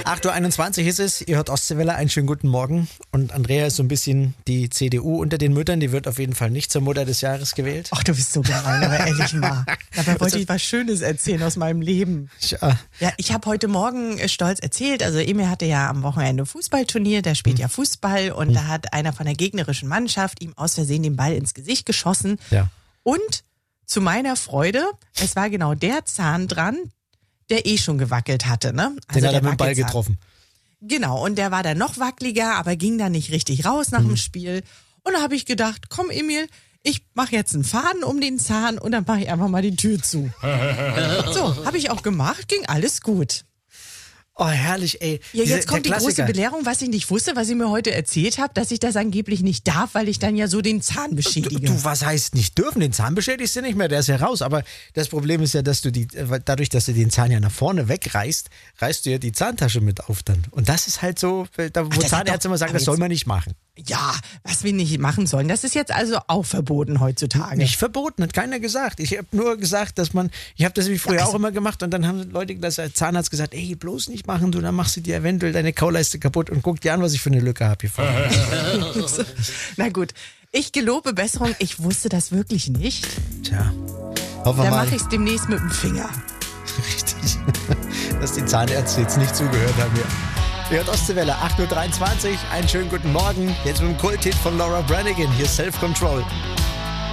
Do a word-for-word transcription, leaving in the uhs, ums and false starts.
acht Uhr einundzwanzig ist es, ihr hört Ostseewelle, einen schönen guten Morgen. Und Andrea ist so ein bisschen die C D U unter den Müttern, die wird auf jeden Fall nicht zur Mutter des Jahres gewählt. Ach, du bist so gemein, aber ehrlich mal. Dabei wollte ich was Schönes erzählen aus meinem Leben. Ja, ja ich habe heute Morgen stolz erzählt, also Emil hatte ja am Wochenende Fußballturnier, der spielt ja Fußball und hm. da hat einer von der gegnerischen Mannschaft ihm aus Versehen den Ball ins Gesicht geschossen. Ja. Und zu meiner Freude, es war genau der Zahn dran, der eh schon gewackelt hatte. Ne? Also den hat er mit dem Ball getroffen. Genau, und der war dann noch wackeliger, aber ging dann nicht richtig raus nach mhm. dem Spiel. Und da habe ich gedacht, komm Emil, ich mache jetzt einen Faden um den Zahn und dann mache ich einfach mal die Tür zu. So, habe ich auch gemacht, ging alles gut. Oh, herrlich, ey. Ja, Diese, jetzt kommt die große Belehrung, was ich nicht wusste, was ich mir heute erzählt habe, dass ich das angeblich nicht darf, weil ich dann ja so den Zahn beschädige. Du, du, was heißt nicht dürfen? Den Zahn beschädigst du nicht mehr, der ist ja raus. Aber das Problem ist ja, dass du die, dadurch, dass du den Zahn ja nach vorne wegreißt, reißt du ja die Zahntasche mit auf dann. Und das ist halt so, da, wo Ach, Zahnärzte immer sagen, das soll man nicht machen. Ja, was wir nicht machen sollen, das ist jetzt also auch verboten heutzutage. Nicht verboten, hat keiner gesagt. Ich habe nur gesagt, dass man, ich habe das wie früher ja, also, auch immer gemacht und dann haben Leute, das Zahnarzt gesagt, ey, bloß nicht machen, du, dann machst du dir eventuell deine Kauleiste kaputt und guck dir an, was ich für eine Lücke habe hier vorne. Na gut, ich gelobe Besserung, ich wusste das wirklich nicht. Tja, hoffen wir Dann mal. mache ich es demnächst mit dem Finger. Richtig, dass die Zahnärzte jetzt nicht zugehört haben hier. Ihr hört Ostseewelle, acht Uhr dreiundzwanzig, einen schönen guten Morgen. Jetzt mit dem Kulthit von Laura Branigan, hier Self Control.